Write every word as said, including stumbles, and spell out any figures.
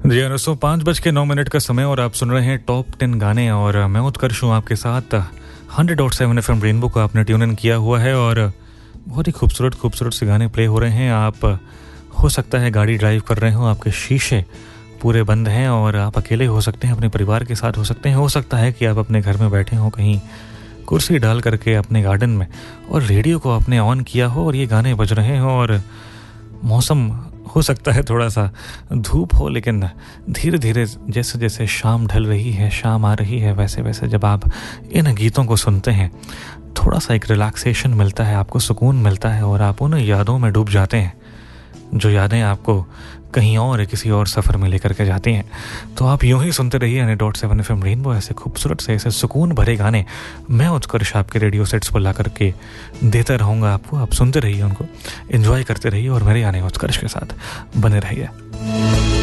जी हाँ दोस्तों, पाँच बज के नौ मिनट का समय और आप सुन रहे हैं टॉप टेन गाने और मैं उत्कर्ष हूँ आपके साथ। Hundred dot seven F M rainbow को आपने ट्यून इन किया हुआ है और बहुत ही खूबसूरत खूबसूरत से गाने प्ले हो रहे हैं। आप हो सकता है गाड़ी ड्राइव कर रहे हो, आपके शीशे पूरे बंद हैं और आप अकेले हो सकते हैं, अपने परिवार के साथ हो सकते हैं। हो सकता है कि आप अपने घर में बैठे हो कहीं कुर्सी डाल करके अपने गार्डन में और रेडियो को आपने ऑन किया हो और ये गाने बज रहे हो और मौसम हो सकता है थोड़ा सा धूप हो, लेकिन धीरे धीरे जैसे जैसे शाम ढल रही है, शाम आ रही है, वैसे वैसे जब आप इन गीतों को सुनते हैं थोड़ा सा एक रिलैक्सेशन मिलता है, आपको सुकून मिलता है और आप उन यादों में डूब जाते हैं जो यादें आपको कहीं और किसी और सफ़र में लेकर के जाती हैं। तो आप यूं ही सुनते रहिए hundred dot seven F M rainbow, ऐसे खूबसूरत से ऐसे सुकून भरे गाने मैं उत्कर्ष आपके रेडियो सेट्स पर ला करके देता रहूँगा आपको। आप सुनते रहिए, उनको एंजॉय करते रहिए और मेरे यानी उत्कर्ष के साथ बने रहिए।